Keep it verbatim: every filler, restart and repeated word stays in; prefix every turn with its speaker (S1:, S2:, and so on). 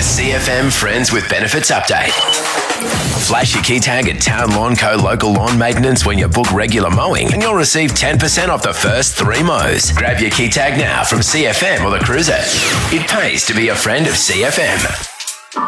S1: C F M Friends with Benefits update. Flash your key tag at Town Lawn Co. Local Lawn Maintenance when you book regular mowing and you'll receive ten percent off the first three mows. Grab your key tag now from C F M or the Cruiser. It pays to be a friend of C F M.